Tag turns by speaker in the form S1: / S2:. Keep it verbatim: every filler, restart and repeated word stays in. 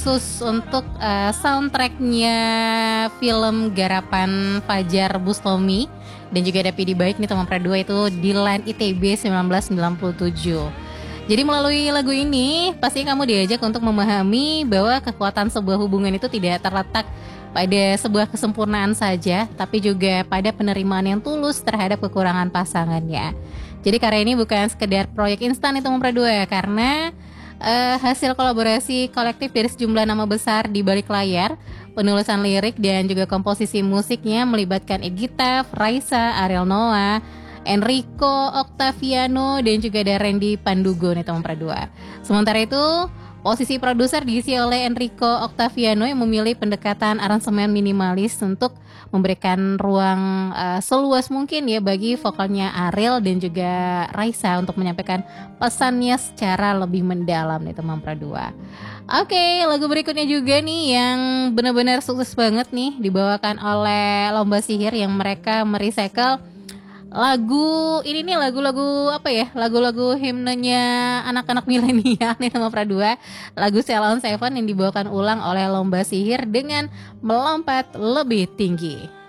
S1: khusus untuk uh, soundtracknya film garapan Fajar Bustomi dan juga ada P D Baik nih teman Pradua, itu di Line I T B seribu sembilan ratus sembilan puluh tujuh. Jadi melalui lagu ini pasti kamu diajak untuk memahami bahwa kekuatan sebuah hubungan itu tidak terletak pada sebuah kesempurnaan saja, tapi juga pada penerimaan yang tulus terhadap kekurangan pasangannya. Jadi karya ini bukan sekedar proyek instan itu Pradua ya, karena uh, hasil kolaborasi kolektif dari sejumlah nama besar di balik layar. Penulisan lirik dan juga komposisi musiknya melibatkan Egita, Raisa, Ariel Noah, Enrico Octaviano, dan juga ada Randy Pandugo nih teman Pradua. Sementara itu posisi produser diisi oleh Enrico Octaviano yang memilih pendekatan aransemen minimalis untuk memberikan ruang uh, seluas mungkin ya bagi vokalnya Ariel dan juga Raisa untuk menyampaikan pesannya secara lebih mendalam nih teman Pradua. Oke, okay, lagu berikutnya juga nih yang benar-benar sukses banget nih dibawakan oleh Lomba Sihir yang mereka merecycle lagu ini nih, lagu-lagu apa ya, lagu-lagu himnenya anak-anak milenial nih sama Pradua, lagu Ceylon Seven yang dibawakan ulang oleh Lomba Sihir dengan Melompat Lebih Tinggi.